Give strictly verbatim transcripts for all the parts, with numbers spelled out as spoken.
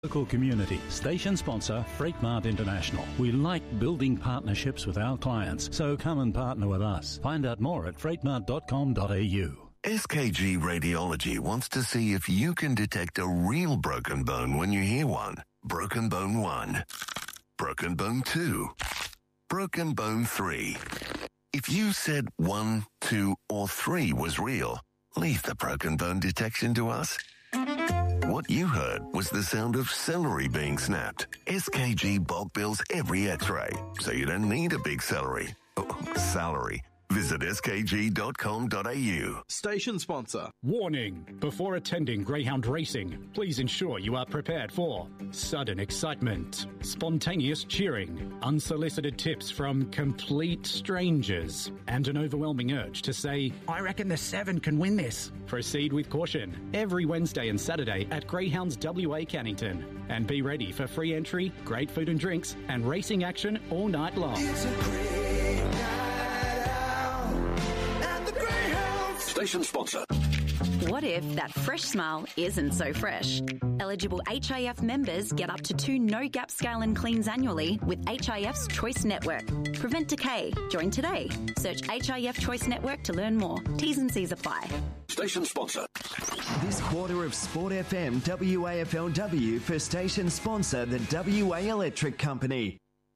Local community. Station sponsor Freightmart International. We like building partnerships with our clients, so come and partner with us. Find out more at freightmart dot com dot a u. S K G Radiology wants to see if you can detect a real broken bone when you hear one. Broken bone one. Broken bone two. Broken bone three. If you said one, two, or three was real, leave the broken bone detection to us. What you heard was the sound of celery being snapped. S K G bulk bills every x-ray, so you don't need a big celery. Oh, salary. Visit s k g dot com dot a u. Station sponsor. Warning! Before attending greyhound racing, please ensure you are prepared for sudden excitement, spontaneous cheering, unsolicited tips from complete strangers, and an overwhelming urge to say, I reckon the seven can win this. Proceed with caution every Wednesday and Saturday at Greyhounds W A Cannington. And be ready for free entry, great food and drinks, and racing action all night long. It's a great night out at the Greyhounds. Station sponsor. What if that fresh smile isn't so fresh? Eligible H I F members get up to two no-gap scale and cleans annually with H I F's Choice Network. Prevent decay. Join today. Search H I F Choice Network to learn more. T's and C's apply. Station sponsor. This quarter of Sport F M W A F L W for station sponsor the W A Electric Company.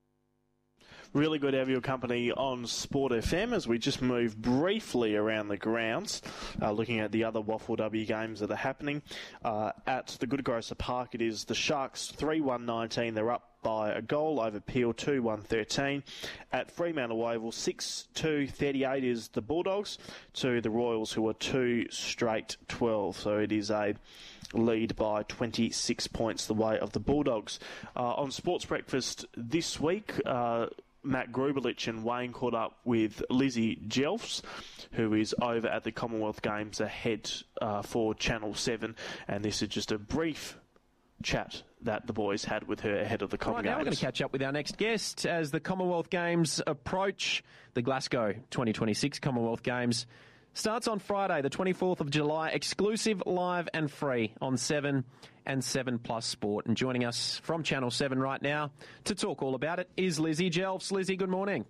Really good to have your company on Sport F M as we just move briefly around the grounds, uh, looking at the other W A F L W games that are happening. Uh, at the Goodgrocer Park, it is the Sharks three one nineteen. They're up by a goal over Peel two one thirteen. At Fremantle Oval, six two thirty-eight is the Bulldogs to the Royals, who are two straight twelve. So it is a lead by twenty-six points the way of the Bulldogs. Uh, on Sports Breakfast this week, uh, Matt Grubelich and Wayne caught up with Lizzie Jelfs, who is over at the Commonwealth Games ahead uh, for Channel seven, and this is just a brief chat that the boys had with her ahead of the Comm Right, Games. now we're going to catch up with our next guest as the Commonwealth Games approach. The Glasgow twenty twenty-six Commonwealth Games starts on Friday, the twenty-fourth of July, exclusive, live and free on seven and seven Plus Sport. And joining us from Channel seven right now to talk all about it is Lizzie Jelfs. Lizzie, good morning.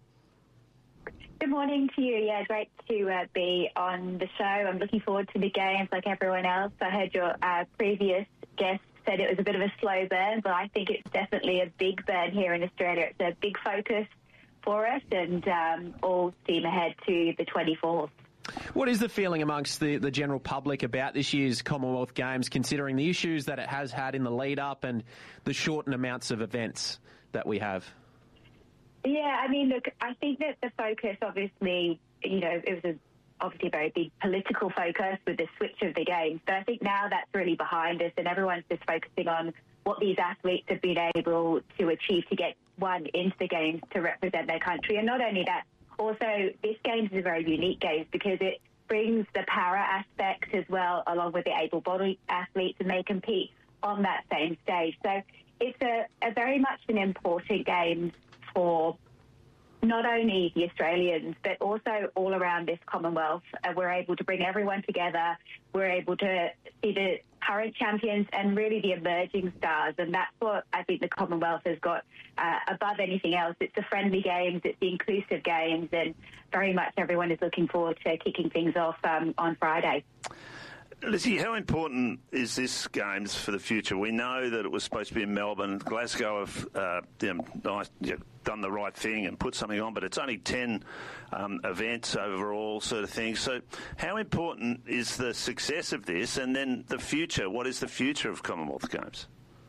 Good morning to you. Yeah, great to uh, be on the show. I'm looking forward to the games like everyone else. I heard your uh, previous guest said it was a bit of a slow burn, but I think it's definitely a big burn here in Australia. It's a big focus for us, and um, all steam ahead to the twenty-fourth. What is the feeling amongst the, the general public about this year's Commonwealth Games, considering the issues that it has had in the lead-up and the shortened amounts of events that we have? Yeah, I mean, look, I think that the focus, obviously, you know, it was a, obviously a very big political focus with the switch of the games, but I think now that's really behind us and everyone's just focusing on what these athletes have been able to achieve to get one into the games to represent their country. And not only that, also, this Games is a very unique Games because it brings the para aspect as well, along with the able-bodied athletes, and they compete on that same stage. So it's a, a very much an important Games for not only the Australians, but also all around this Commonwealth. Uh, we're able to bring everyone together. We're able to see the current champions and really the emerging stars. And that's what I think the Commonwealth has got uh, above anything else. It's the friendly games, it's the inclusive games, and very much everyone is looking forward to kicking things off um, on Friday. Lizzie, how important is this Games for the future? We know that it was supposed to be in Melbourne. Glasgow have uh, you know, nice, you know, done the right thing and put something on, but it's only ten um, events overall sort of thing. So how important is the success of this, and then the future? What is the future of Commonwealth Games?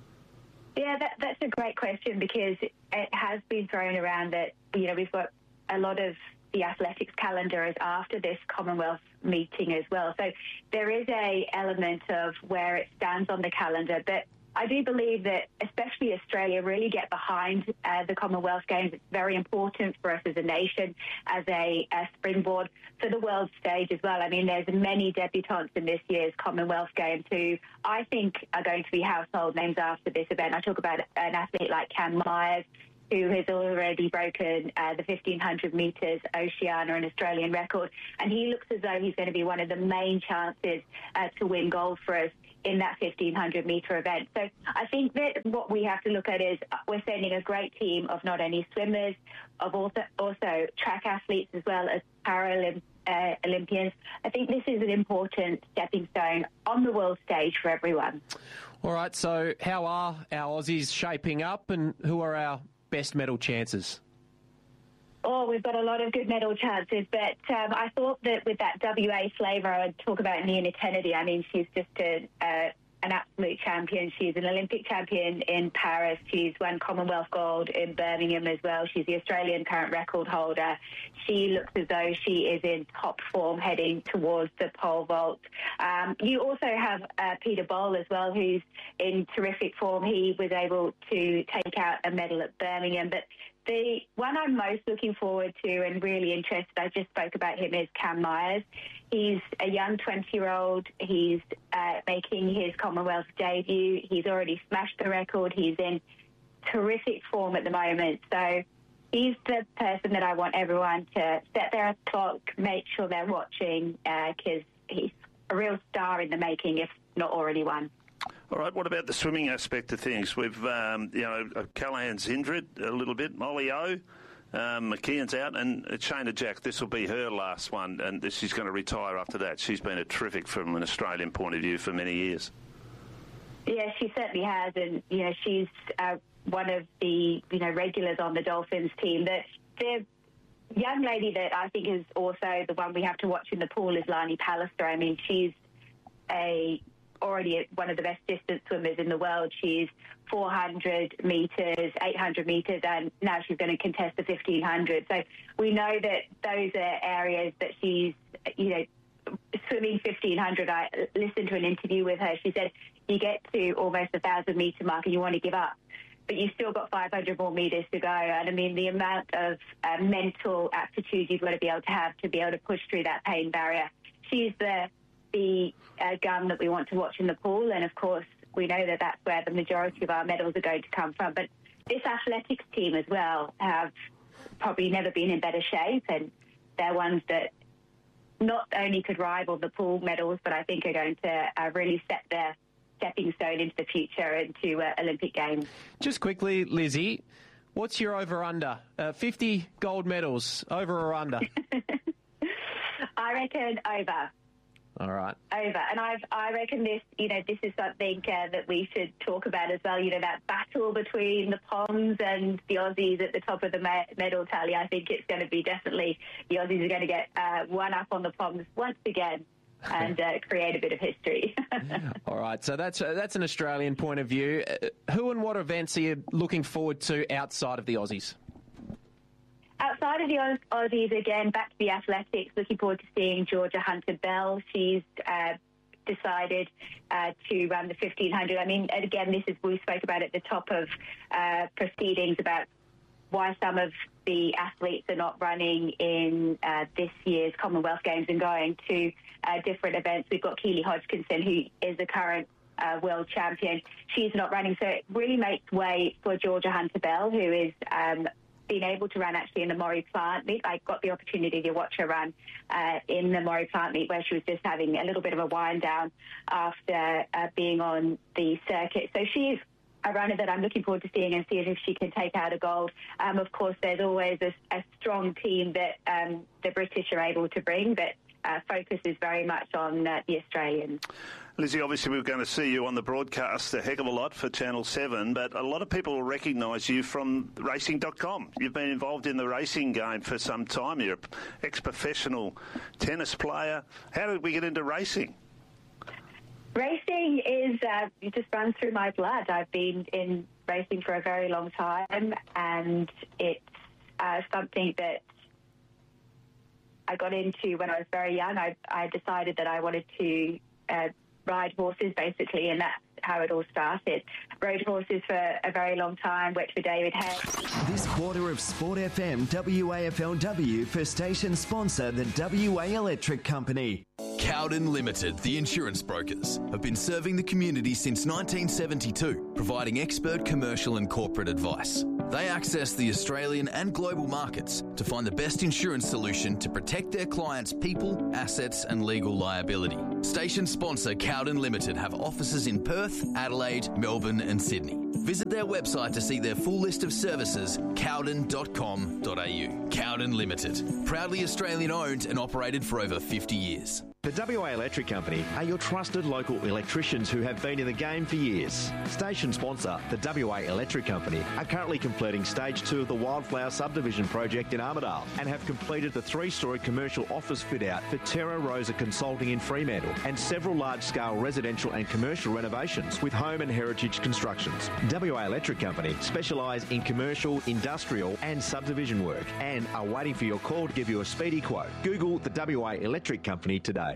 Yeah, that, that's a great question because it has been thrown around that, you know, we've got a lot of the athletics calendar is after this Commonwealth meeting as well. So there is a element of where it stands on the calendar, but I do believe that especially Australia really get behind uh, the Commonwealth Games. It's very important for us as a nation, as a, a springboard for the world stage as well. I mean, there's many debutantes in this year's Commonwealth Games who I think are going to be household names after this event. I talk about an athlete like Cam Myers, who has already broken uh, the fifteen hundred metres Oceania, an Australian record, and he looks as though he's going to be one of the main chances uh, to win gold for us in that fifteen hundred metre event. So I think that what we have to look at is we're sending a great team of not only swimmers, of also, also track athletes as well as Paralympians. Uh, Olympians. I think this is an important stepping stone on the world stage for everyone. All right, so how are our Aussies shaping up, and who are our best medal chances? Oh, we've got a lot of good medal chances, but um, I thought that with that W A flavour, I'd talk about Nina Kennedy. I mean, she's just a, uh, an absolute champion. She's an Olympic champion in Paris. She's won Commonwealth gold in Birmingham as well. She's the Australian current record holder. She looks as though she is in top form heading towards the pole vault. Um, you also have uh, Peter Boll as well, who's in terrific form. He was able to take out a medal at Birmingham, but the one I'm most looking forward to and really interested, I just spoke about him, is Cam Myers. He's a young twenty-year-old. He's uh, making his Commonwealth debut. He's already smashed the record. He's in terrific form at the moment. So he's the person that I want everyone to set their clock, make sure they're watching, because uh, he's a real star in the making, if not already one. All right, what about the swimming aspect of things? We've, um, you know, Callahan's injured a little bit, Molly O, um, McKeon's out, and Shayna Jack, this will be her last one, and she's going to retire after that. She's been a terrific from an Australian point of view for many years. Yeah, she certainly has, and, you know, she's uh, one of the, you know, regulars on the Dolphins team. That the young lady that I think is also the one we have to watch in the pool is Lani Pallister. I mean, she's a... already one of the best distance swimmers in the world. She's four hundred metres, eight hundred metres, and now she's going to contest the fifteen hundred. So we know that those are areas that she's, you know, swimming fifteen hundred. I listened to an interview with her. She said, you get to almost a one thousand metre mark and you want to give up, but you've still got five hundred more metres to go. And I mean, the amount of uh, mental aptitude you've got to be able to have to be able to push through that pain barrier. She's the the uh, gun that we want to watch in the pool, and of course we know that that's where the majority of our medals are going to come from. But this athletics team as well have probably never been in better shape, and they're ones that not only could rival the pool medals, but I think are going to uh, really set their stepping stone into the future, into uh, Olympic Games. Just quickly, Lizzie, what's your over-under? Uh, fifty gold medals, over or under? I reckon over. All right. Over. And I've, I reckon this, you know, this is something uh, that we should talk about as well. You know, that battle between the Poms and the Aussies at the top of the me- medal tally. I think it's going to be definitely, the Aussies are going to get uh, one up on the Poms once again and uh, create a bit of history. All right. So that's uh, that's an Australian point of view. Uh, who and what events are you looking forward to outside of the Aussies? Outside of the Aussies, again, back to the athletics, looking forward to seeing Georgia Hunter-Bell. She's uh, decided uh, to run the fifteen hundred. I mean, and again, this is, we spoke about at the top of uh, proceedings about why some of the athletes are not running in uh, this year's Commonwealth Games and going to uh, different events. We've got Keely Hodgkinson, who is the current uh, world champion. She's not running, so it really makes way for Georgia Hunter-Bell, who is... Um, been able to run actually in the Maury Plant meet. I got the opportunity to watch her run uh, in the Maury Plant meet, where she was just having a little bit of a wind down after uh, being on the circuit. So she's a runner that I'm looking forward to seeing and seeing if she can take out a gold. Um, of course, there's always a, a strong team that um, the British are able to bring, but uh, focus is very much on uh, the Australians. Lizzie, obviously we're going to see you on the broadcast a heck of a lot for Channel seven, but a lot of people will recognise you from racing dot com. You've been involved in the racing game for some time. You're an ex-professional tennis player. How did we get into racing? Racing is, uh, it just runs through my blood. I've been in racing for a very long time, and it's uh, something that I got into when I was very young. I, I decided that I wanted to uh, ride horses, basically, and that's how it all started. Rode horses for a very long time, worked for David Hay. This quarter of Sport F M W A F L W for station sponsor, the W A Electric Company. Cowden Limited, the insurance brokers, have been serving the community since nineteen seventy-two, providing expert commercial and corporate advice. They access the Australian and global markets to find the best insurance solution to protect their clients' people, assets and legal liability. Station sponsor Cowden Limited have offices in Perth, Adelaide, Melbourne and Sydney. Visit their website to see their full list of services, cowden dot com dot a u. Cowden Limited, proudly Australian owned and operated for over fifty years. The W A Electric Company are your trusted local electricians who have been in the game for years. Station sponsor, the W A Electric Company, are currently completing stage two of the Wildflower subdivision project in Armidale and have completed the three-storey commercial office fit-out for Terra Rosa Consulting in Fremantle and several large-scale residential and commercial renovations with Home and Heritage Constructions. W A Electric Company specialise in commercial, industrial and subdivision work and are waiting for your call to give you a speedy quote. Google the W A Electric Company today.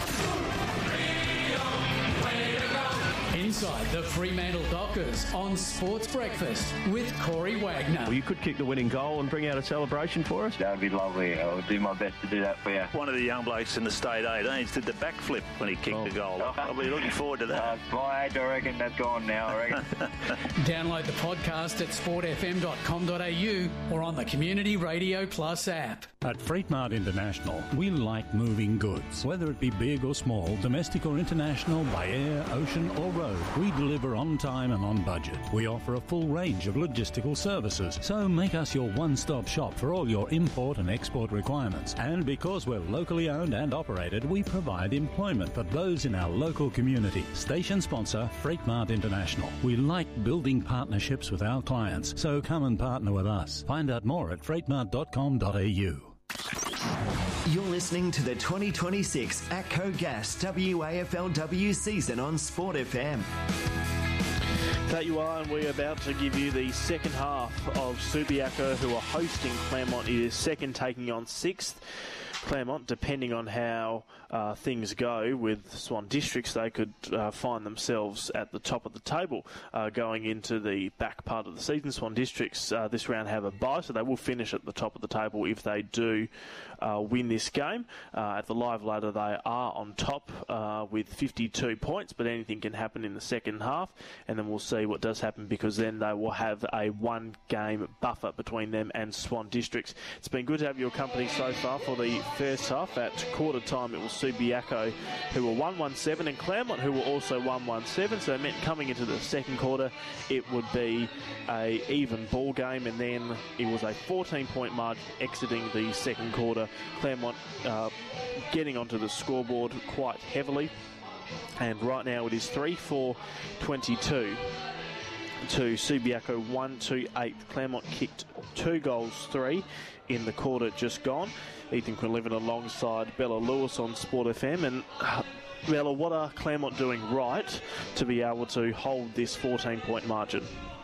Inside the Fremantle Dockers on Sports Breakfast with Corey Wagner. Well, you could kick the winning goal and bring out a celebration for us. That would be lovely. I'll do my best to do that for you. One of the young blokes in the state eighteens did the backflip when he kicked oh. the goal. I'll be looking forward to that. Uh, my age, I reckon that's gone now, I reckon. Download the podcast at sport f m dot com dot a u or on the Community Radio Plus app. At Freight Mart International, we like moving goods. Whether it be big or small, domestic or international, by air, ocean or road, we deliver on time and on budget. We offer a full range of logistical services, so make us your one-stop shop for all your import and export requirements. And because we're locally owned and operated, we provide employment for those in our local community. Station sponsor, Freight Mart International. We like building partnerships with our clients, so come and partner with us. Find out more at freight mart dot com dot a u. You're listening to the twenty twenty-six ATCO Gas W A F L W season on Sport F M. That you are, and we're about to give you the second half of Subiaco, who are hosting Claremont. It is second, taking on sixth. Claremont, depending on how uh, things go with Swan Districts, they could uh, find themselves at the top of the table uh, going into the back part of the season. Swan Districts uh, this round have a bye, so they will finish at the top of the table if they do uh, win this game. Uh, at the live ladder, they are on top uh, with fifty-two points, but anything can happen in the second half, and then we'll see what does happen, because then they will have a one-game buffer between them and Swan Districts. It's been good to have your company so far for the first half. At quarter time, it was Subiaco who were one one seven and Claremont who were also one one seven, so it meant coming into the second quarter it would be a even ball game, and then it was a fourteen point margin exiting the second quarter. Claremont uh, getting onto the scoreboard quite heavily, and right now it is three four twenty-two to Subiaco one two eight. Claremont kicked two goals, three in the quarter just gone. Ethan Quinlivan alongside Bella Lewis on Sport F M. And uh, Bella, what are Claremont doing right to be able to hold this fourteen point margin?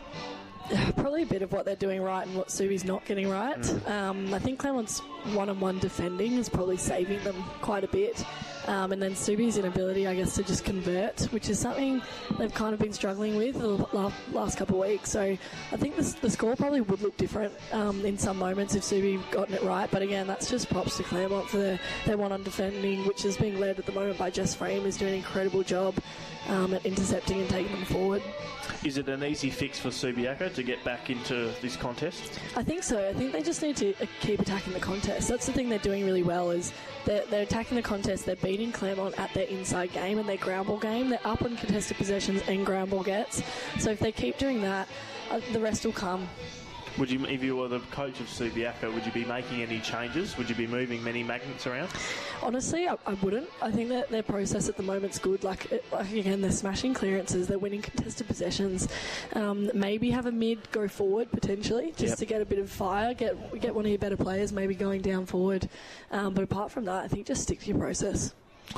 Probably a bit of what they're doing right and what Subi's not getting right. Mm. Um, I think Claremont's one-on-one defending is probably saving them quite a bit. Um, and then Subi's inability, I guess, to just convert, which is something they've kind of been struggling with the last couple of weeks. So I think the, the score probably would look different um, in some moments if Subi gotten it right. But again, that's just props to Claremont for their, their one-on defending, which is being led at the moment by Jess Frame, who's doing an incredible job um, at intercepting and taking them forward. Is it an easy fix for Subiaco to get back into this contest? I think so. I think they just need to keep attacking the contest. That's the thing they're doing really well, is they're, they're attacking the contest. They're beating Claremont at their inside game and their ground ball game. They're up on contested possessions and ground ball gets. So if they keep doing that, uh, the rest will come. Would you, if you were the coach of Subiaco, would you be making any changes? Would you be moving many magnets around? Honestly, I, I wouldn't. I think that their process at the moment's good. Like, it, like again, they're smashing clearances, they're winning contested possessions. Um, maybe have a mid go forward potentially, just yep. to get a bit of fire, get get one of your better players maybe going down forward. Um, but apart from that, I think just stick to your process.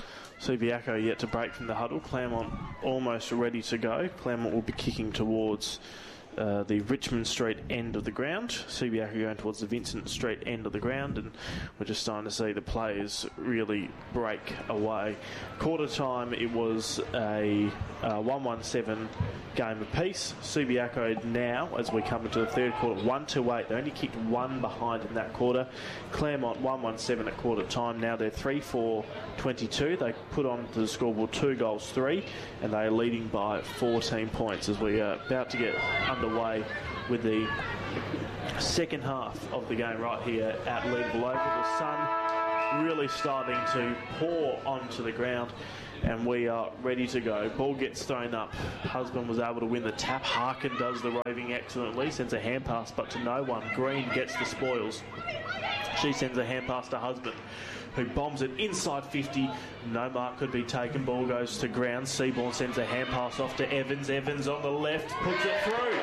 Subiaco yet to break from the huddle. Claremont almost ready to go. Claremont will be kicking towards Uh, the Richmond Street end of the ground. Subiaco going towards the Vincent Street end of the ground, and we're just starting to see the players really break away. Quarter time, it was a uh, one one seven game apiece. Subiaco now, as we come into the third quarter, one two eight. They only kicked one behind in that quarter. Claremont one one seven at quarter time. Now they're three four twenty-two. They put on to the scoreboard two goals, three, and they are leading by fourteen points as we are about to get underway underway with the second half of the game right here at Leadville Oval. The sun really starting to pour onto the ground, and we are ready to go. Ball gets thrown up. Husband was able to win the tap. Harkin does the roving excellently, sends a hand pass, but to no one. Green gets the spoils. She sends a hand pass to Husband, who bombs it inside fifty. No mark could be taken. Ball goes to ground. Seaborn sends a hand pass off to Evans. Evans on the left puts it through.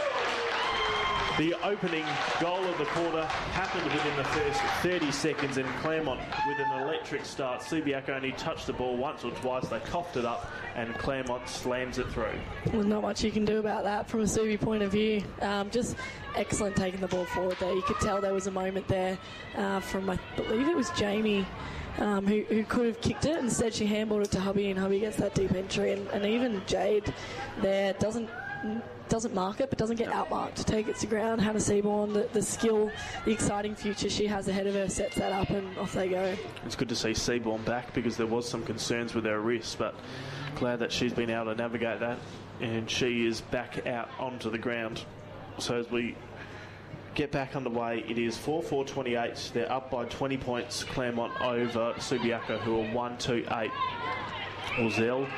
The opening goal of the quarter happened within the first thirty seconds, and Claremont with an electric start. Subiaco only touched the ball once or twice. They coughed it up, and Claremont slams it through. Well, not much you can do about that from a Subi point of view. Um, just excellent taking the ball forward there. You could tell there was a moment there uh, from, I believe it was Jamie, Um, who, who could have kicked it. Instead, she handballed it to Hubby, and Hubby gets that deep entry. And, and even Jade there doesn't doesn't mark it, but doesn't get outmarked to take it to ground. Hannah Seaborn, the, the skill, the exciting future she has ahead of her, sets that up, and off they go. It's good to see Seaborn back, because there was some concerns with her wrist, but glad that she's been able to navigate that, and she is back out onto the ground. So as we get back underway, it is four four twenty-eight. They're up by twenty points, Claremont over Subiaco, who are one two eight. Ozell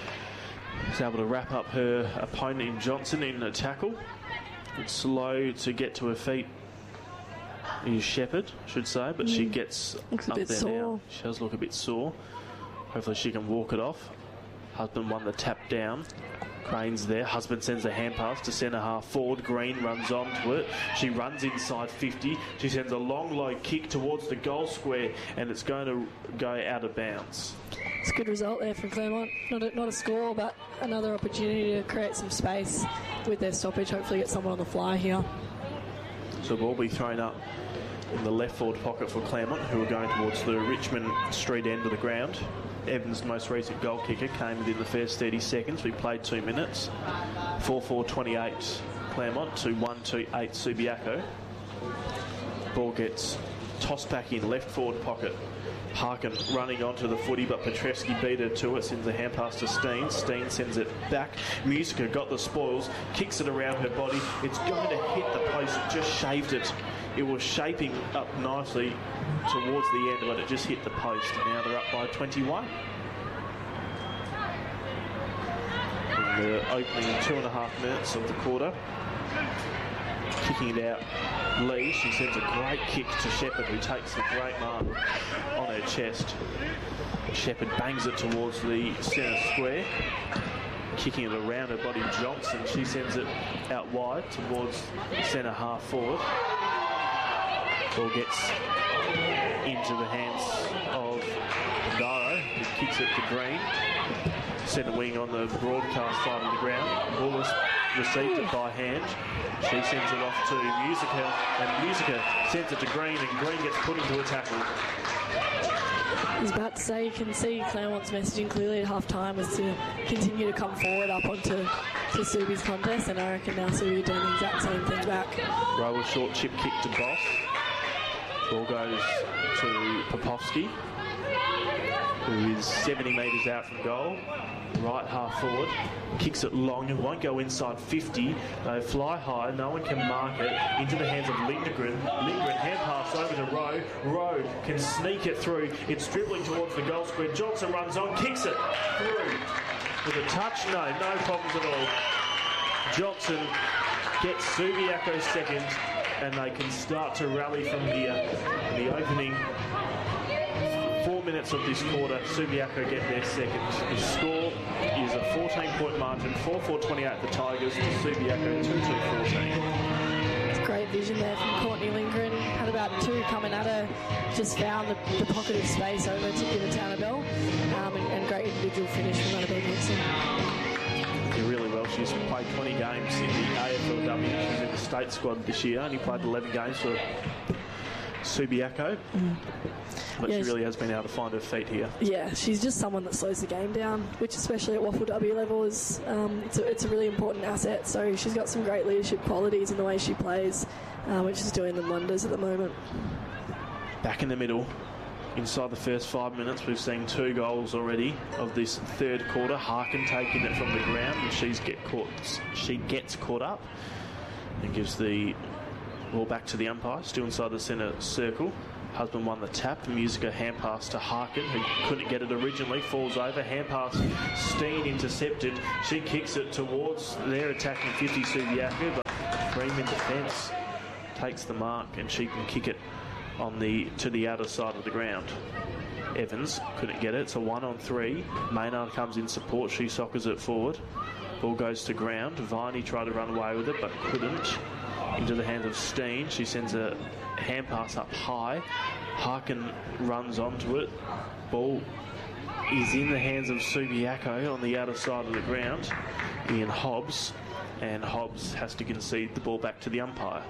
is able to wrap up her opponent in Johnson in a tackle. It's slow to get to her feet is Shepherd, I should say, but mm. she gets Looks up a bit there sore. now. She does look a bit sore. Hopefully she can walk it off. Husband won the tap down. Crane's there. Husband sends a hand pass to centre half forward. Green runs onto it. She runs inside fifty. She sends a long, low kick towards the goal square, and it's going to go out of bounds. It's a good result there from Claremont. Not a, not a score, but another opportunity to create some space with their stoppage. Hopefully get someone on the fly here. So the ball will be thrown up in the left forward pocket for Claremont, who are going towards the Richmond Street end of the ground. Evans' most recent goal kicker came within the first thirty seconds. We played two minutes. four four twenty-eight Claremont to one two eight Subiaco. Ball gets tossed back in left forward pocket. Harkin running onto the footy, but Petreski beat her to it, sends a hand pass to Steen. Steen sends it back. Musica got the spoils, kicks it around her body. It's going to hit the post. It just shaved it. It was shaping up nicely towards the end, but it just hit the post. And now they're up by twenty-one. In the opening two and a half minutes of the quarter. Kicking it out, Lee. She sends a great kick to Shepherd, who takes the great mark on her chest. Shepherd bangs it towards the centre square. Kicking it around her body, Johnson. She sends it out wide towards the centre half forward. Ball gets into the hands of Daro, who kicks it to Green. Centre wing on the broadcast side of the ground. Ball is received it by hand. She sends it off to Musica, and Musica sends it to Green, and Green gets put into a tackle. I was about to say, you can see Claremont's messaging clearly at half-time was to continue to come forward up onto to Subi's contest, and I reckon now Subi are doing the exact same thing back. Rower short chip kick to Boss. Ball goes to Popovsky, who is seventy metres out from goal. Right half forward, kicks it long and won't go inside fifty. They fly high, no one can mark it. Into the hands of Lindgren. Lindgren hand pass over to Rowe. Rowe can sneak it through. It's dribbling towards the goal square. Johnson runs on, kicks it through. With a touch, no, no problems at all. Johnson gets Subiaco second, and they can start to rally from here. The opening four minutes of this quarter, Subiaco get their second. The score is a fourteen point margin, four four twenty-eight the Tigers to Subiaco two two fourteen. It's great vision there from Courtney Lindgren. Had about two coming at her, just found the, the pocket of space over to give it to Annabelle, um, and, and great individual finish from Annabelle Johnson. Did really well. She's played twenty games in the A F L W. She's in the state squad this year. Only played eleven games for Subiaco. Mm. But yeah, she really has been able to find her feet here. Yeah, she's just someone that slows the game down, which especially at Waffle W level is um, it's, a, it's a really important asset. So she's got some great leadership qualities in the way she plays, uh, which is doing them wonders at the moment. Back in the middle, inside the first five minutes, we've seen two goals already of this third quarter. Harkin taking it from the ground, and she's get caught. She gets caught up. and gives the ball back to the umpire, still inside the centre circle. Husband won the tap. Musica hand pass to Harkin, who couldn't get it originally. Falls over. Hand pass. Steen intercepted. She kicks it towards their attacking fifty, Subiaco, but Freeman defence takes the mark, and she can kick it on the to the outer side of the ground. Evans couldn't get it. It's a one on three. Maynard comes in support. She soccers it forward. Ball goes to ground. Viney tried to run away with it, but couldn't. Into the hands of Steen. She sends a hand pass up high. Harkin runs onto it. Ball is in the hands of Subiaco on the outer side of the ground. Ian Hobbs. And Hobbs has to concede the ball back to the umpire.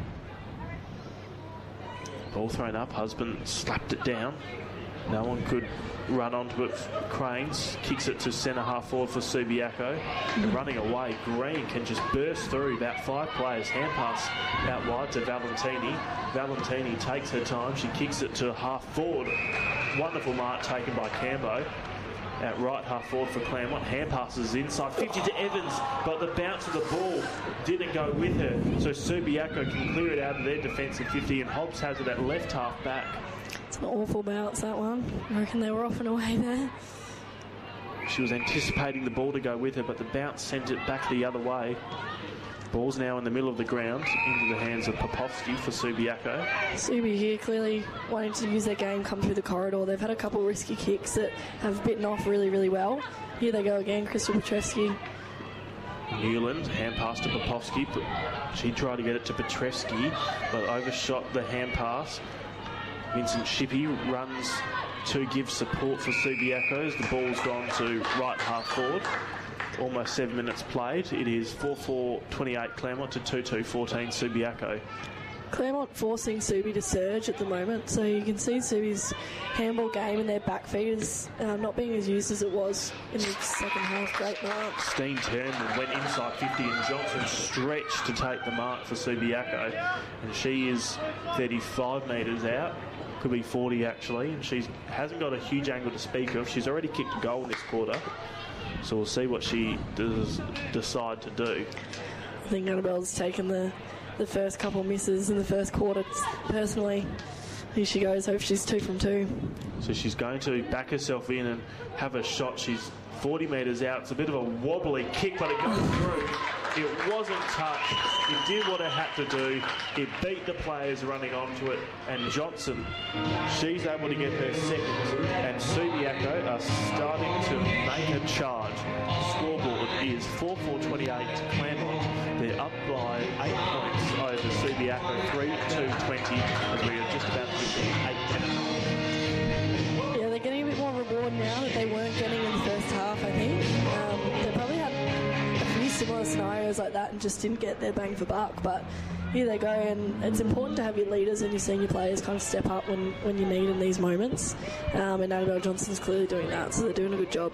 Ball thrown up. Husband slapped it down. No one could run onto it. Cranes kicks it to centre half forward for Subiaco. And running away, Green can just burst through about five players. Hand pass out wide to Valentini. Valentini takes her time. She kicks it to half forward. Wonderful mark taken by Cambo. At right half forward for Claremont. Hand passes inside fifty to Evans, but the bounce of the ball didn't go with her. So Subiaco can clear it out of their defensive fifty, and Hobbs has it at left half back. It's an awful bounce, that one. I reckon they were off and away there. She was anticipating the ball to go with her, but the bounce sent it back the other way. Ball's now in the middle of the ground, into the hands of Popovsky for Subiaco. Subi here clearly wanting to use their game, come through the corridor. They've had a couple of risky kicks that have bitten off really, really well. Here they go again, Crystal Petrovsky. Newland, hand pass to Popovsky. She tried to get it to Petrovsky, but overshot the hand pass. Vincent Shippey runs to give support for Subiaco as the ball's gone to right half forward. Almost seven minutes played. It is four four twenty-eight Claremont to two two fourteen Subiaco. Claremont forcing Subi to surge at the moment, so you can see Subi's handball game and their back feet is uh, not being as used as it was in the second half. Great mark. Steen turned and went inside fifty, and Johnson stretched to take the mark for Subiaco, and she is thirty-five metres out. Could be forty actually, and she hasn't got a huge angle to speak of. She's already kicked a goal in this quarter, so we'll see what she does decide to do. I think Annabelle's taken the, the first couple misses in the first quarter personally. Here she goes, hope she's two from two. So she's going to back herself in and have a shot. She's forty metres out. It's a bit of a wobbly kick, but it goes through. It wasn't touched. It did what it had to do. It beat the players running onto it. And Johnson, she's able to get her second. And Subiaco are starting to make a charge. Scoreboard is four four twenty-eight to Claremont. They're up by eight points over Subiaco, three two twenty, as we are just about to get the eight minutes. Yeah, they're getting a bit more reward now that they weren't getting in the first half, I think. Um, they probably had a few similar scenarios like that and just didn't get their bang for buck, but here they go, and it's important to have your leaders and your senior players kind of step up when, when you need in these moments, um, and Annabelle Johnson's clearly doing that, so they're doing a good job.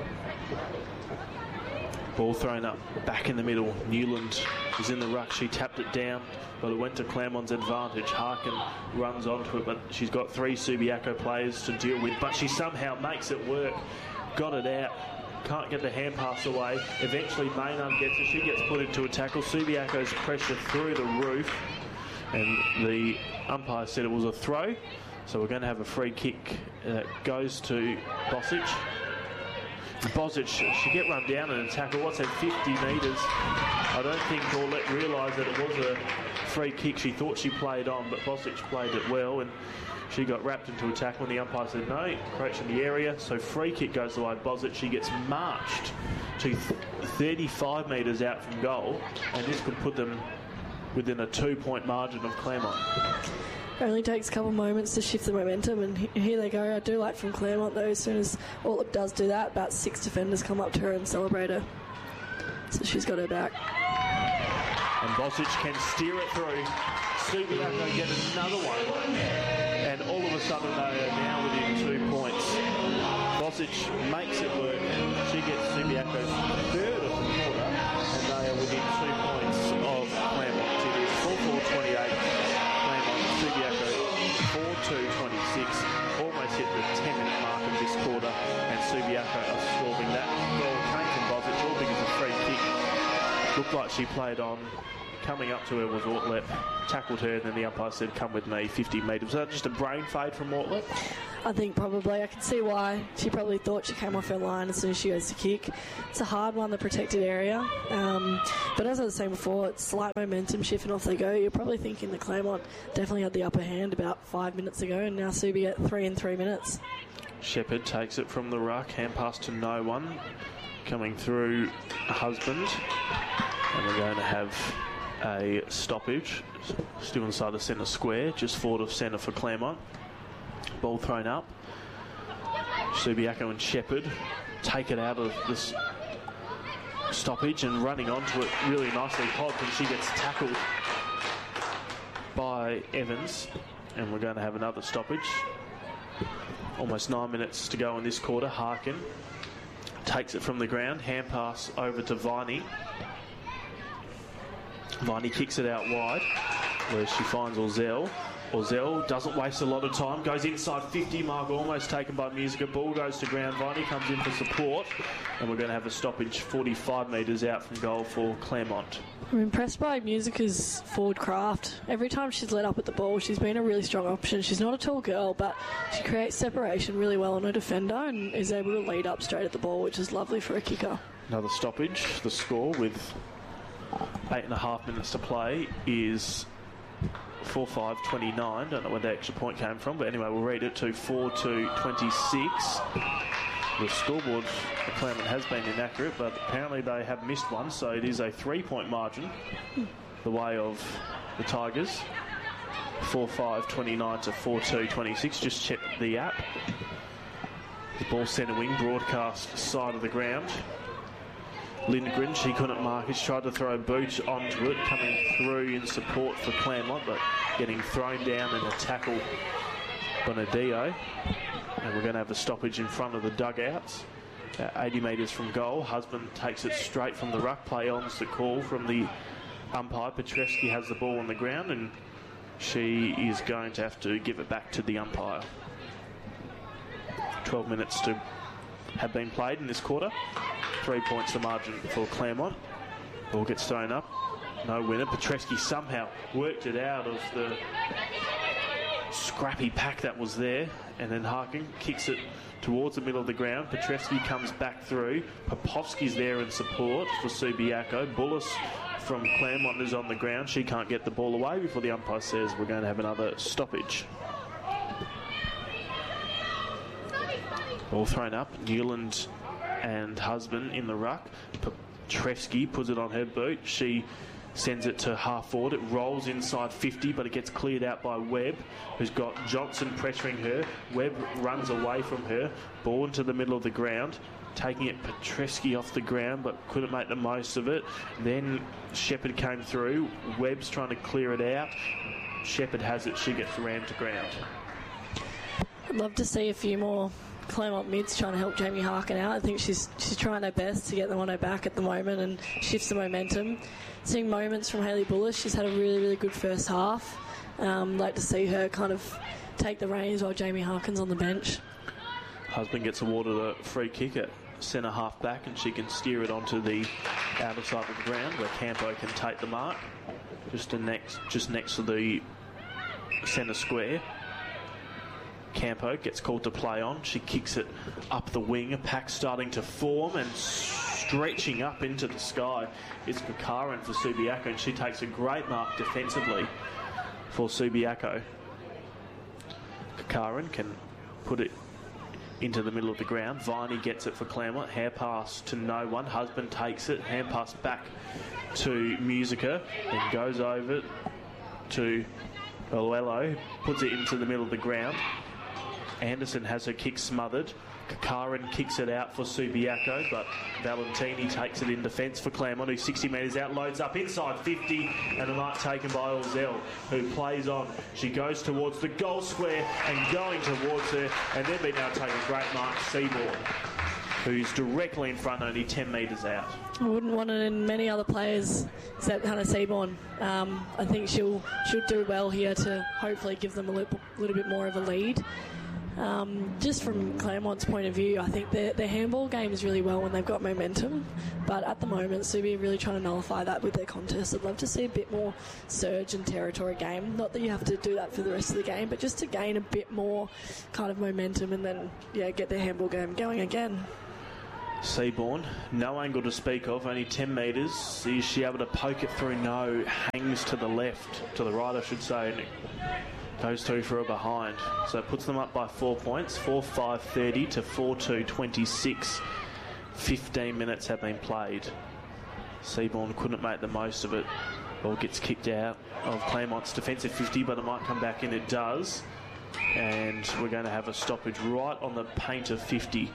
Ball thrown up back in the middle. Newland is in the ruck. She tapped it down, but it went to Claremont's advantage. Harkin runs onto it, but she's got three Subiaco players to deal with, but she somehow makes it work. Got it out. Can't get the hand pass away. Eventually Maynard gets it. She gets put into a tackle. Subiaco's pressure through the roof, and the umpire said it was a throw, so we're going to have a free kick that goes to Bosic. Bosic, she get run down in a tackle. What's that, fifty metres? I don't think Paulette realised that it was a free kick. She thought she played on, but Bosic played it well, and she got wrapped into a tackle, and the umpire said no, crouch in the area. So free kick goes away. Bosic, she gets marched to thirty-five metres out from goal, and this could put them within a two-point margin of Claremont. It only takes a couple moments to shift the momentum, and here they go. I do like from Claremont, though, as soon as Ortlieb does do that, about six defenders come up to her and celebrate her. So she's got her back. And Bosic can steer it through. Subiaco get another one, and all of a sudden they are now within two points. Bosic makes it work. She gets Subiaco's third of the quarter, and they are within two points of Claremont. It is four four twenty-eight. Subiaco four two twenty-six, almost hit the ten minute mark of this quarter, and Subiaco are storming that. Goal came from Bosic, all big as a free kick. Looked like she played on, coming up to her was Ortlep, tackled her, and then the umpire said, come with me, fifty metres. Was that just a brain fade from Ortlep? I think probably. I can see why. She probably thought she came off her line as soon as she goes to kick. It's a hard one, the protected area. Um, but as I was saying before, it's slight momentum shift and off they go. You're probably thinking that Claremont definitely had the upper hand about five minutes ago, and now Subi at three in three minutes. Shepherd takes it from the ruck, hand pass to no one. Coming through Husband. And we're going to have a stoppage. Still inside the centre square, just forward of centre for Claremont. Ball thrown up. Subiaco and Shepherd take it out of this stoppage and running onto it really nicely. Hodge, and she gets tackled by Evans. And we're going to have another stoppage. Almost nine minutes to go in this quarter. Harkin takes it from the ground. Hand pass over to Viney. Viney kicks it out wide where she finds Ozell. Ozell doesn't waste a lot of time, goes inside fifty mark, almost taken by Musica. Ball goes to ground. Viney comes in for support, and we're going to have a stoppage forty-five metres out from goal for Claremont. I'm impressed by Musica's forward craft. Every time she's led up at the ball, she's been a really strong option. She's not a tall girl, but she creates separation really well on her defender and is able to lead up straight at the ball, which is lovely for a kicker. Another stoppage. The score with eight and a half minutes to play is four five twenty-nine. Don't know where the extra point came from, but anyway, we'll read it to four two twenty-six. The scoreboard for Claremont has been inaccurate, but apparently they have missed one, so it is a three-point margin the way of the Tigers. four five twenty-nine to four two twenty-six. Just check the app. The ball centre wing, broadcast side of the ground. Lindgren, she couldn't mark it. She tried to throw a boot onto it, coming through in support for Claremont, but getting thrown down in a tackle by Nadio. And we're going to have a stoppage in front of the dugouts. About eighty metres from goal. Husband takes it straight from the ruck. Play on's the call from the umpire. Petreski has the ball on the ground, and she is going to have to give it back to the umpire. twelve minutes to have been played in this quarter. Three points the margin for Claremont. Ball gets thrown up. No winner. Petreski somehow worked it out of the scrappy pack that was there. And then Harkin kicks it towards the middle of the ground. Petreski comes back through. Popovski's there in support for Subiaco. Bullis from Claremont is on the ground. She can't get the ball away before the umpire says we're going to have another stoppage. Ball thrown up. Newland and Husband in the ruck. Petreski puts it on her boot. She sends it to half forward. It rolls inside fifty, but it gets cleared out by Webb, who's got Johnson pressuring her. Webb runs away from her. Ball into the middle of the ground. Taking it Petreski off the ground, but couldn't make the most of it. Then Shepherd came through. Webb's trying to clear it out. Shepherd has it. She gets rammed to ground. I'd love to see a few more Claremont mids trying to help Jamie Harkin out. I think she's she's trying her best to get them on her back at the moment and shifts the momentum. Seeing moments from Hayley Bullis. She's had a really, really good first half. Um, like to see her kind of take the reins while Jamie Harkin's on the bench. Husband gets awarded a free kick at centre half back, and she can steer it onto the outer side of the ground where Campo can take the mark. Just, a next, just next to the centre square. Campo gets called to play on. She kicks it up the wing. A pack starting to form and stretching up into the sky. It's Kakaran for Subiaco, and she takes a great mark defensively for Subiaco. Kakaran can put it into the middle of the ground. Viney gets it for Claremont. Hair pass to no one. Husband takes it. Hand pass back to Musica. Then goes over to Oello. Puts it into the middle of the ground. Anderson has her kick smothered. Kakaran kicks it out for Subiaco, but Valentini takes it in defence for Claremont, who's sixty metres out, loads up inside fifty, and a mark taken by Ozell, who plays on. She goes towards the goal square and going towards her, and then being able to take a great mark, Seaborn, who's directly in front, only ten metres out. I wouldn't want it in many other players except Hannah Seaborn. Um, I think she'll she'll do well here to hopefully give them a little, little bit more of a lead. Um, just from Claremont's point of view, I think their, their handball game is really well when they've got momentum, but at the moment Subi are really trying to nullify that with their contest. I'd love to see a bit more surge and territory game. Not that you have to do that for the rest of the game, but just to gain a bit more kind of momentum and then yeah get their handball game going again. Seaborn, no angle to speak of, only ten metres. Is she able to poke it through? No, hangs to the left, to the right I should say, and it goes through for a behind. So it puts them up by four points, four five thirty to four two twenty-six. fifteen minutes have been played. Seaborn couldn't make the most of it. Ball gets kicked out of Claremont's defensive fifty, but it might come back in. It does. And we're going to have a stoppage right on the painter fifty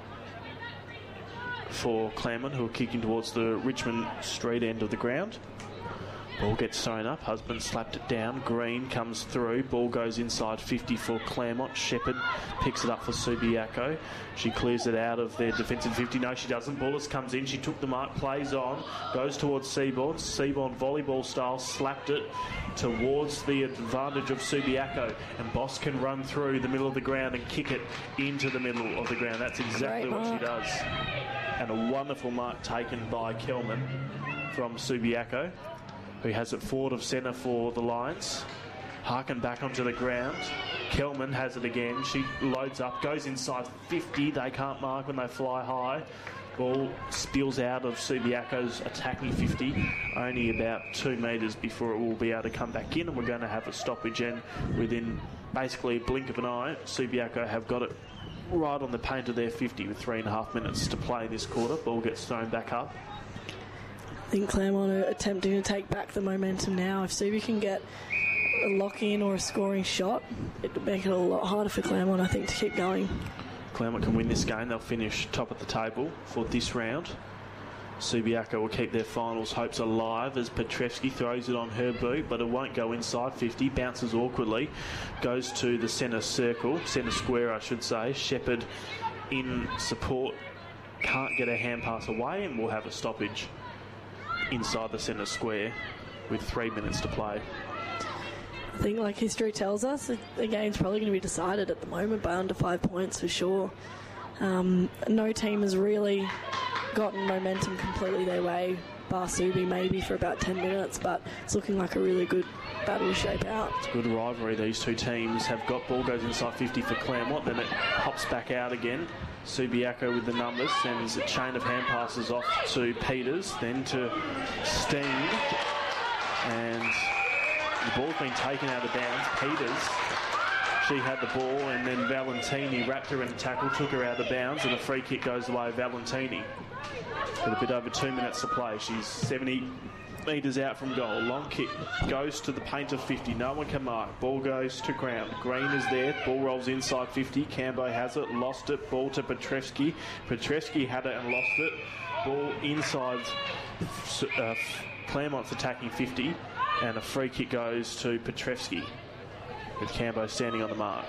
for Claremont, who are kicking towards the Richmond Street end of the ground. Ball gets thrown up. Husband slapped it down. Green comes through. Ball goes inside fifty for Claremont. Shepherd picks it up for Subiaco. She clears it out of their defensive fifty. No, she doesn't. Bullis comes in. She took the mark. Plays on. Goes towards Seaborn. Seaborn volleyball style slapped it towards the advantage of Subiaco. And Boss can run through the middle of the ground and kick it into the middle of the ground. That's exactly what she does. And a wonderful mark taken by Kelman from Subiaco, who has it forward of centre for the Lions. Harkin back onto the ground. Kelman has it again. She loads up, goes inside fifty. They can't mark when they fly high. Ball spills out of Subiaco's attacking fifty, only about two metres before it will be able to come back in, and we're going to have a stoppage. And within basically a blink of an eye, Subiaco have got it right on the paint of their fifty with three and a half minutes to play this quarter. Ball gets thrown back up. I think Claremont are attempting to take back the momentum now. If Subi can get a lock-in or a scoring shot, it would make it a lot harder for Claremont, I think, to keep going. Claremont can win this game. They'll finish top of the table for this round. Subiaco will keep their finals hopes alive as Petrevski throws it on her boot, but it won't go inside fifty. Bounces awkwardly. Goes to the centre circle, centre square, I should say. Shepherd in support. Can't get a hand pass away, and we'll have a stoppage inside the centre square with three minutes to play. I think, like history tells us, the game's probably going to be decided at the moment by under five points for sure. Um, no team has really gotten momentum completely their way, bar Subi maybe for about ten minutes, but it's looking like a really good battle to shape out. It's a good rivalry. These two teams have got. Ball goes inside fifty for Claremont, then it hops back out again. Subiaco with the numbers, sends a chain of hand passes off to Peters, then to Steen, and the ball's been taken out of bounds. Peters, she had the ball, and then Valentini wrapped her in a tackle, took her out of bounds, and a free kick goes the way of Valentini. With a bit over two minutes to play. She's seventy metres out from goal. Long kick goes to the paint of fifty. No one can mark. Ball goes to ground. Green is there. Ball rolls inside fifty. Cambo has it. Lost it. Ball to Petrevski. Petrevski had it and lost it. Ball inside uh, Claremont's attacking fifty. And a free kick goes to Petrevski, with Cambo standing on the mark.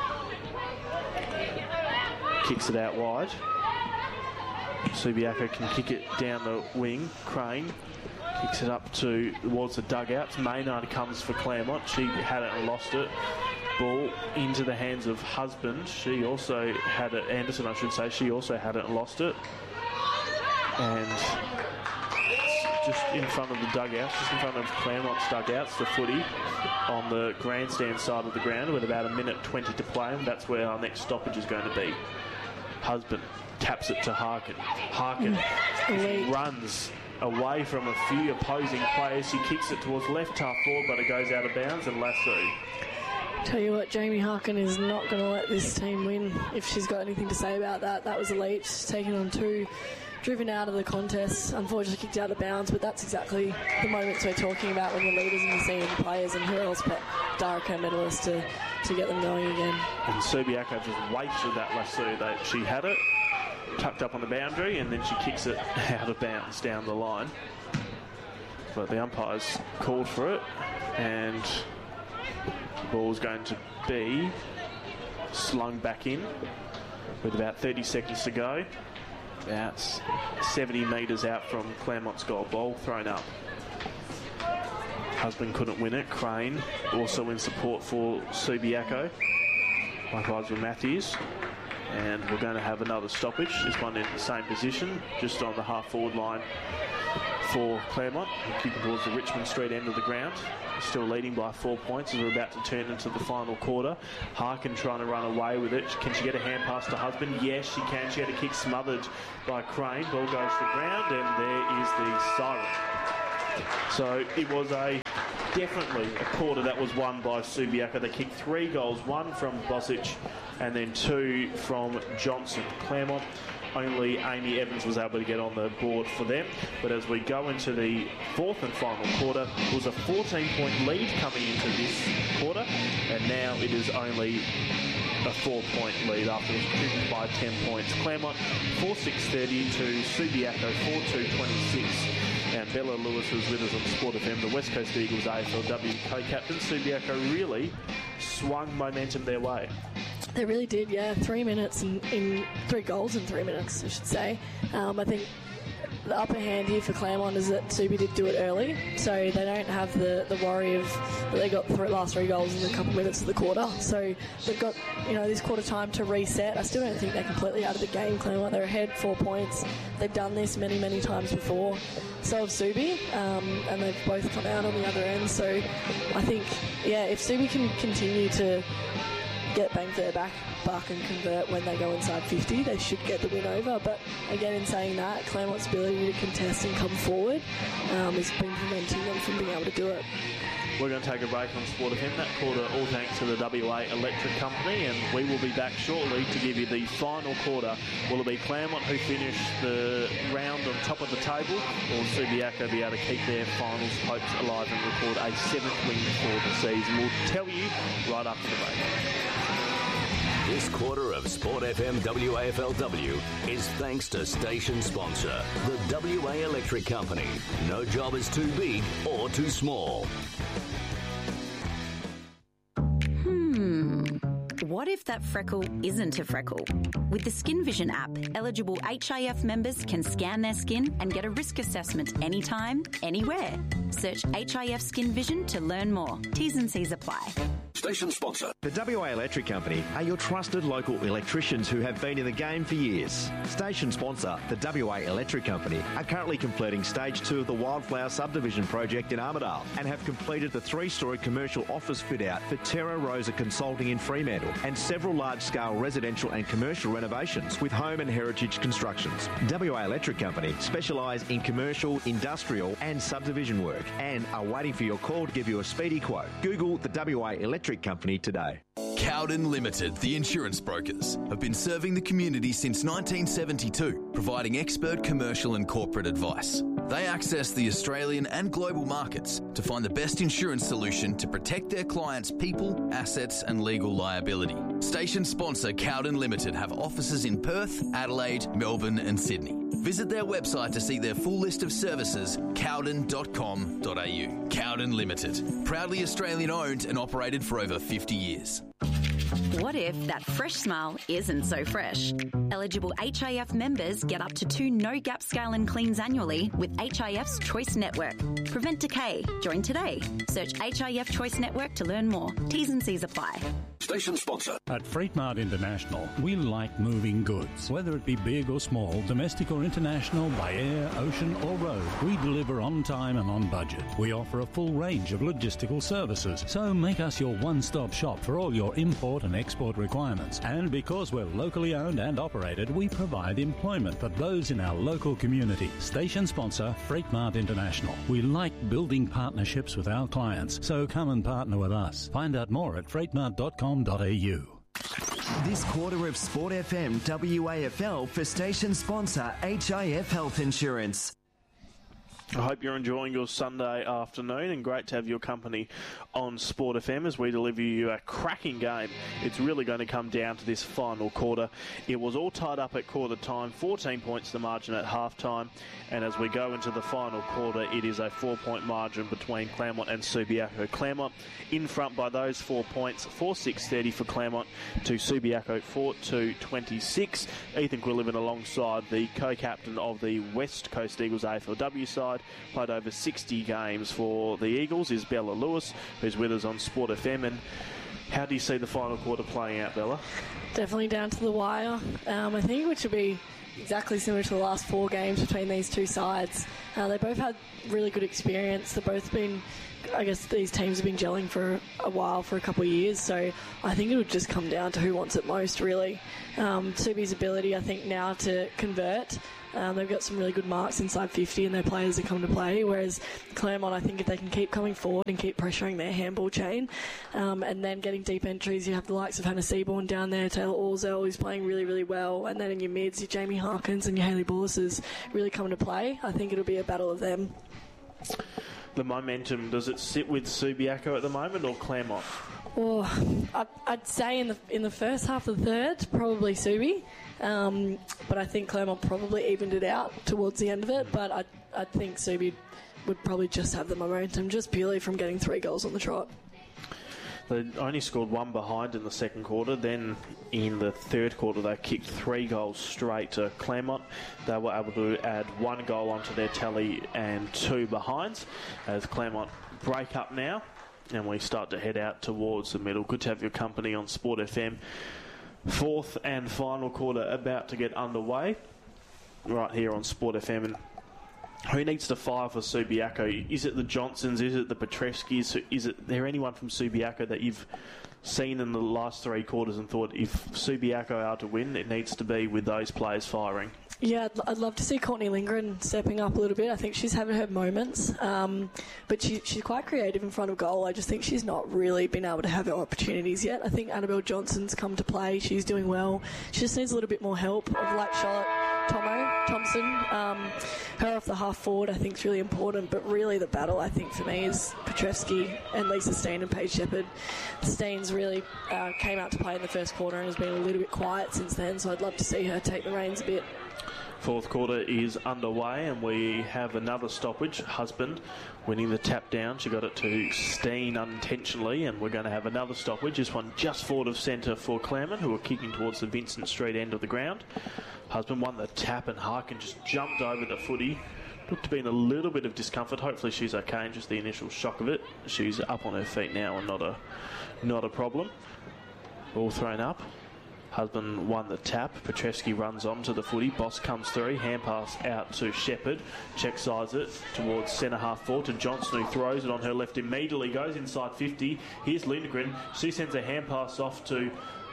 Kicks it out wide. Subiaco can kick it down the wing. Crane kicks it up to towards the dugouts. Maynard comes for Claremont. She had it and lost it. Ball into the hands of Husband. She also had it. Anderson, I should say. She also had it and lost it. And just in front of the dugouts, just in front of Claremont's dugouts, the footy on the grandstand side of the ground with about a minute twenty to play, and that's where our next stoppage is going to be. Husband taps it to Harkin. Harkin mm. runs away from a few opposing players. She kicks it towards left half forward, but it goes out of bounds and lasso. Tell you what, Jamie Harkin is not going to let this team win if she's got anything to say about that. That was elite. She's taken on two, driven out of the contest, unfortunately kicked out of bounds, but that's exactly the moments we're talking about when the leaders in the scene, the players, and who else but Darko medalists to, to get them going again. And Subiaco just wasted that lasso. That she had it, tucked up on the boundary, and then she kicks it out of bounds down the line. But the umpires called for it, and the ball's going to be slung back in with about thirty seconds to go. About seventy metres out from Claremont's goal. Ball thrown up. Husband couldn't win it. Crane also in support for Subiaco. Likewise with Matthews. And we're going to have another stoppage. This one in the same position, just on the half-forward line for Claremont. Kicking towards the Richmond Street end of the ground. Still leading by four points as we're about to turn into the final quarter. Harkin trying to run away with it. Can she get a hand pass to Husband? Yes, she can. She had a kick smothered by Crane. Ball goes to the ground, and there is the siren. So it was a definitely a quarter that was won by Subiaco. They kicked three goals, one from Bosic and then two from Johnson. Claremont, only Amy Evans was able to get on the board for them. But as we go into the fourth and final quarter, it was a fourteen-point lead coming into this quarter, and now it is only a four-point lead after it was driven by ten points. Claremont four six thirty to Subiaco four two twenty-six. And Bella Lewis was with us on Sport F M, the West Coast Eagles A F L W co-captain. Subiaco really swung momentum their way. They really did, yeah. Three minutes in, in three goals in three minutes, I should say. Um, I think the upper hand here for Claremont is that Subi did do it early, so they don't have the, the worry of that they got the last three goals in a couple of minutes of the quarter. So they've got, you know, this quarter time to reset. I still don't think they're completely out of the game, Claremont. They're ahead four points. They've done this many, many times before. So have Subi, um, and they've both come out on the other end. So I think, yeah, if Subi can continue to get bang for their back buck and convert when they go inside fifty, they should get the win over. But again, in saying that, Claremont's ability to contest and come forward um, has been preventing them from being able to do it. We're going to take a break on Sport F M. That quarter, all thanks to the W A Electric Company, and we will be back shortly to give you the final quarter. Will it be Claremont who finish the round on top of the table, or will Subiaco be able to keep their finals hopes alive and record a seventh win for the season? We'll tell you right after the break. This quarter of Sport F M W A F L W is thanks to station sponsor, the W A Electric Company. No job is too big or too small. Hmm. What if that freckle isn't a freckle? With the Skin Vision app, eligible H I F members can scan their skin and get a risk assessment anytime, anywhere. Search H I F Skin Vision to learn more. T's and C's apply. Station sponsor. The W A Electric Company are your trusted local electricians who have been in the game for years. Station sponsor, the W A Electric Company, are currently completing stage two of the Wildflower subdivision project in Armidale and have completed the three-storey commercial office fit-out for Terra Rosa Consulting in Fremantle and several large-scale residential and commercial renovations with home and heritage constructions. W A Electric Company specialise in commercial, industrial and subdivision work and are waiting for your call to give you a speedy quote. Google the W A Electric Company today. Cowden Limited, the insurance brokers, have been serving the community since nineteen seventy-two, providing expert commercial and corporate advice. They access the Australian and global markets to find the best insurance solution to protect their clients' people, assets and legal liability. Station sponsor Cowden Limited have offices in Perth, Adelaide, Melbourne and Sydney. Visit their website to see their full list of services, cowden dot com dot a u. Cowden Limited, proudly Australian owned and operated for over fifty years. What if that fresh smile isn't so fresh? Eligible H I F members get up to two no-gap scale and cleans annually with H I F's Choice Network. Prevent decay. Join today. Search H I F Choice Network to learn more. T's and C's apply. Station sponsor. At Freight Mart International, we like moving goods. Whether it be big or small, domestic or international, by air, ocean or road, we deliver on time and on budget. We offer a full range of logistical services, so make us your one-stop shop for all your import and export requirements. And because we're locally owned and operated, we provide employment for those in our local community. Station sponsor, Freight Mart International. We like building partnerships with our clients, so come and partner with us. Find out more at freight mart dot com dot a u. This quarter of Sport F M W A F L for station sponsor H I F Health Insurance. I hope you're enjoying your Sunday afternoon, and great to have your company on Sport F M as we deliver you a cracking game. It's really going to come down to this final quarter. It was all tied up at quarter time, fourteen points the margin at half time, and as we go into the final quarter, it is a four-point margin between Claremont and Subiaco. Claremont in front by those four points, four six thirty for Claremont to Subiaco four two twenty-six. Ethan Quillivan alongside the co-captain of the West Coast Eagles A F L W side, played over sixty games for the Eagles, is Bella Lewis, who's with us on Sport F M. And how do you see the final quarter playing out, Bella? Definitely down to the wire, um, I think, which will be exactly similar to the last four games between these two sides. Uh, they both had really good experience. They've both been, I guess these teams have been gelling for a while, for a couple of years, so I think it would just come down to who wants it most, really. Um, Subi's ability, I think, now to convert. Um, they've got some really good marks inside fifty and their players are coming to play, whereas Claremont, I think if they can keep coming forward and keep pressuring their handball chain um, and then getting deep entries, you have the likes of Hannah Seaborn down there, Taylor Orzel, who's playing really, really well, and then in your mids, your Jamie Harkins and your Hayley Bullis really coming to play. I think it'll be a battle of them. The momentum, does it sit with Subiaco at the moment or Claremont? Well, I, I'd say in the in the first half of the third, probably Subi. Um, but I think Claremont probably evened it out towards the end of it. But I I think Subi would probably just have the momentum, just purely from getting three goals on the trot. They only scored one behind in the second quarter. Then in the third quarter, they kicked three goals straight to Claremont. They were able to add one goal onto their tally and two behinds as Claremont break up now. And we start to head out towards the middle. Good to have your company on Sport F M. Fourth and final quarter about to get underway right here on Sport F M. And who needs to fire for Subiaco? Is it the Johnsons? Is it the Petreskis? Is it there anyone from Subiaco that you've seen in the last three quarters and thought if Subiaco are to win, it needs to be with those players firing? Yeah, I'd, I'd love to see Courtney Lindgren stepping up a little bit. I think she's having her moments, um, but she, she's quite creative in front of goal. I just think she's not really been able to have her opportunities yet. I think Annabelle Johnson's come to play. She's doing well. She just needs a little bit more help of like Charlotte Tomo, Thompson. Um, her off the half forward I think is really important, but really the battle I think for me is Petrevsky and Lisa Steen and Paige Shepherd. Steen's really uh, came out to play in the first quarter and has been a little bit quiet since then, so I'd love to see her take the reins a bit. Fourth quarter is underway and we have another stoppage. Husband winning the tap down. She got it to Steen unintentionally and we're going to have another stoppage. This one just forward of centre for Claremont, who are kicking towards the Vincent Street end of the ground. Husband won the tap and Harkin just jumped over the footy. Looked to be in a little bit of discomfort. Hopefully she's okay and just the initial shock of it. She's up on her feet now and not a, not a problem. All thrown up. Husband won the tap. Petrevsky runs on to the footy. Boss comes through. Hand pass out to Shepherd. Check sides it towards centre half forward to Johnson, who throws it on her left immediately. Goes inside fifty. Here's Lindgren. She sends a hand pass off to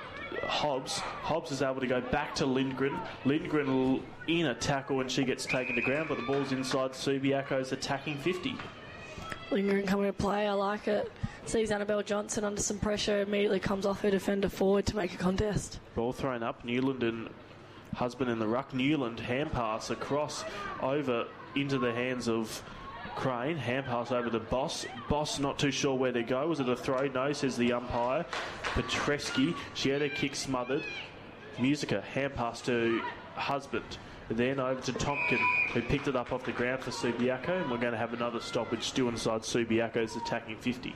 Hobbs. Hobbs is able to go back to Lindgren. Lindgren in a tackle and she gets taken to ground, but the ball's inside Subiaco's attacking fifty. Lindgren coming to play, I like it. Sees Annabelle Johnson under some pressure, immediately comes off her defender forward to make a contest. Ball thrown up, Newland and Husband in the ruck. Newland hand pass across over into the hands of Crane. Hand pass over to Boss. Boss not too sure where to go. Was it a throw? No, says the umpire. Petrevsky, she had her kick smothered. Musica, hand pass to Husband. Then over to Tompkin, who picked it up off the ground for Subiaco, and we're going to have another stoppage still inside Subiaco's attacking fifty.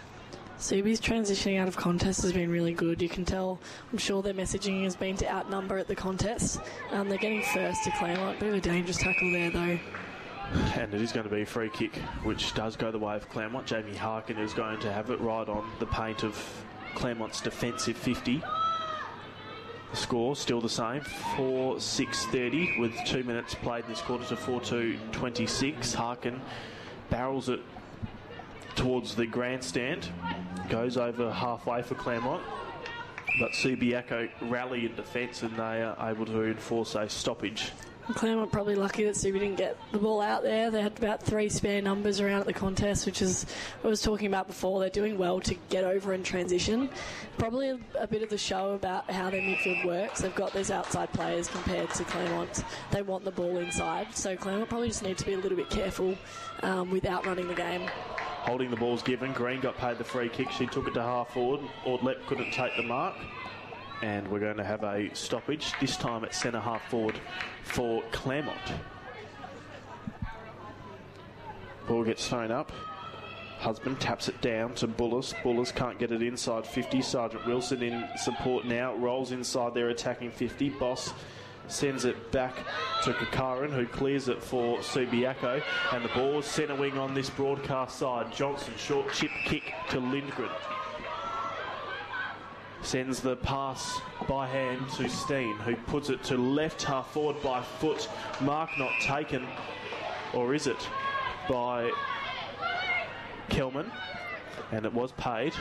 Subi's transitioning out of contest has been really good. You can tell, I'm sure their messaging has been to outnumber at the contest. Um, they're getting first to Claremont. Bit of a dangerous tackle there, though. And it is going to be a free kick, which does go the way of Claremont. Jamie Harkin is going to have it right on the paint of Claremont's defensive fifty. The score still the same, four six thirty with two minutes played in this quarter to four two twenty-six. Harkin barrels it towards the grandstand, goes over halfway for Claremont, but Subiaco rally in defence and they are able to enforce a stoppage. Claremont probably lucky that Subi didn't get the ball out there. They had about three spare numbers around at the contest, which is what I was talking about before. They're doing well to get over and transition. Probably a, a bit of the show about how their midfield works. They've got these outside players compared to Claremont. They want the ball inside, so Claremont probably just need to be a little bit careful um, with outrunning the game. Holding the ball's given. Green got paid the free kick. She took it to half forward. Audlett couldn't take the mark. And we're going to have a stoppage, this time at centre half forward for Claremont. Ball gets thrown up. Husband taps it down to Bullis. Bullis can't get it inside fifty. Sergeant Wilson in support now. Rolls inside their attacking fifty. Boss sends it back to Kakaran, who clears it for Subiaco, and the ball centre wing on this broadcast side. Johnson, short chip kick to Lindgren. Sends the pass by hand to Steen, who puts it to left half forward by foot. Mark not taken, or is it, by Kelman, and it was paid.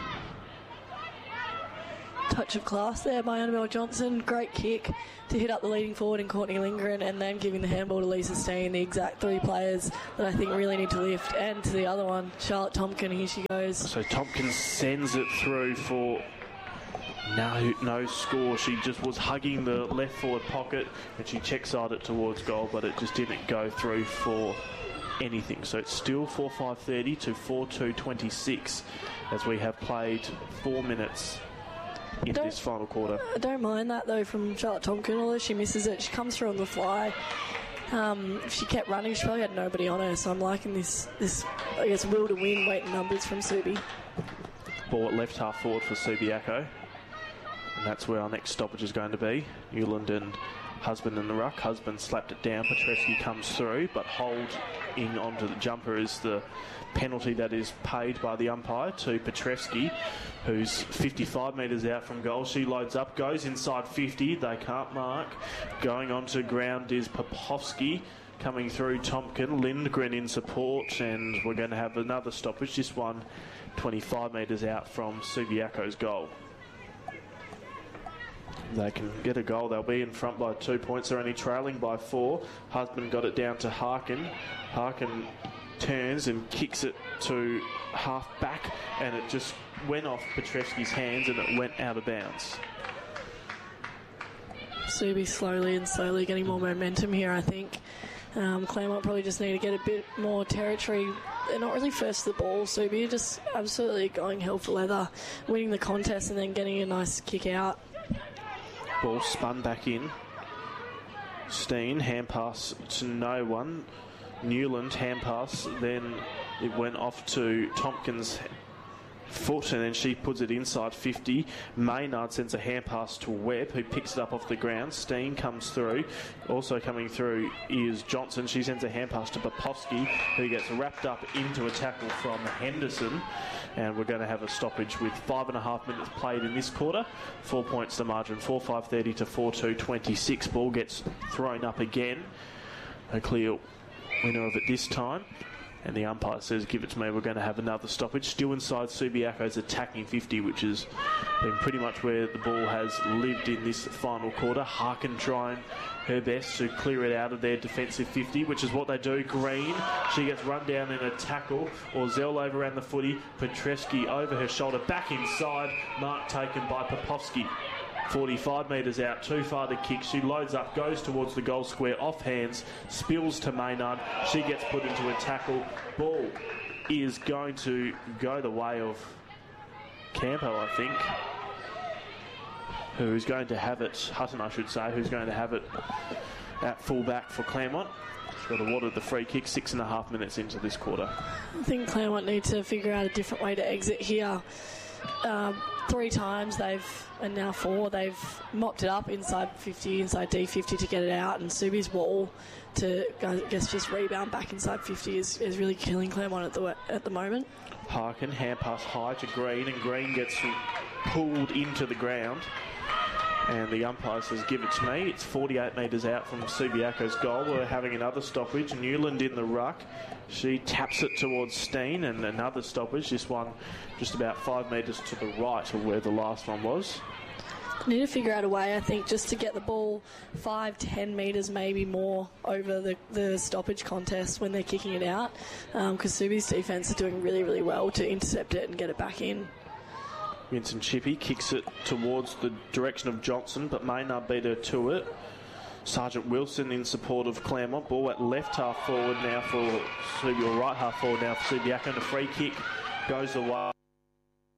Touch of class there by Annabelle Johnson. Great kick to hit up the leading forward in Courtney Lindgren, and then giving the handball to Lisa Steen, the exact three players that I think really need to lift. And to the other one, Charlotte Tompkin, here she goes. So Tompkins sends it through for no, no score. She just was hugging the left forward pocket, and she check-sided it towards goal, but it just didn't go through for anything. So it's still four five thirty to four two twenty-six as we have played four minutes in Don't- this final quarter. I don't mind that though from Charlotte Tompkin, although she misses it. She comes through on the fly. Um, if she kept running, she probably had nobody on her, so I'm liking this, this I guess, will to win weight and numbers from Subi. Ball at left half forward for Subiaco. And that's where our next stoppage is going to be. Newland and Husband in the ruck. Husband slapped it down. Petrescu comes through, but holding onto the jumper is the penalty that is paid by the umpire to Petrescu, who's fifty-five metres out from goal. She loads up, goes inside fifty. They can't mark. Going onto ground is Popovsky. Coming through Tompkin. Lindgren in support, and we're going to have another stoppage. This one twenty-five metres out from Subiaco's goal. They can get a goal. They'll be in front by two points. They're only trailing by four. Husband got it down to Harkin. Harkin turns and kicks it to half back, and it just went off Petrescu's hands and it went out of bounds. Subi slowly and slowly getting more momentum here, I think. Um, Claremont probably just need to get a bit more territory. They're not really first to the ball. Subi are just absolutely going hell for leather, winning the contest and then getting a nice kick out. Ball spun back in. Steen, hand pass to no one. Newland, hand pass. Then it went off to Tompkins' foot, and then she puts it inside fifty. Maynard sends a hand pass to Webb, who picks it up off the ground. Steen comes through. Also coming through is Johnson. She sends a hand pass to Popovsky, who gets wrapped up into a tackle from Henderson. And we're going to have a stoppage with five and a half minutes played in this quarter. Four points to margin, four five thirty to four two twenty-six. Ball gets thrown up again. A clear winner of it this time. And the umpire says, give it to me, we're going to have another stoppage. Still inside Subiaco's attacking fifty, which has been pretty much where the ball has lived in this final quarter. Harkin trying her best to clear it out of their defensive fifty, which is what they do. Green, she gets run down in a tackle. Orzell over around the footy. Petrescu over her shoulder, back inside. Mark taken by Popovsky. forty-five metres out, too far to kick. She loads up, goes towards the goal square, off hands, spills to Maynard. She gets put into a tackle. Ball is going to go the way of Campo, I think, who's going to have it, Hutton I should say, who's going to have it at full back for Claremont. She's got awarded the free kick six and a half minutes into this quarter. I think Claremont need to figure out a different way to exit here. Um, three times they've, and now four, they've mopped it up inside fifty, inside D fifty to get it out, and Subi's ball to, I guess, just rebound back inside fifty is, is really killing Claremont at the at the moment. Harkin, hand pass high to Green, and Green gets pulled into the ground. And the umpire says, give it to me. It's forty-eight metres out from Subiaco's goal. We're having another stoppage. Newland in the ruck. She taps it towards Steen, and another stoppage. This one just about five metres to the right of where the last one was. Need to figure out a way, I think, just to get the ball five, ten metres maybe more over the, the stoppage contest when they're kicking it out, because um, Subi's defence is doing really, really well to intercept it and get it back in. Vincent Chippy kicks it towards the direction of Johnson, but Maynard beat her to it. Sergeant Wilson in support of Claremont. Ball at left half forward now for Subi, or right half forward now for Subiaco, and a free kick goes away.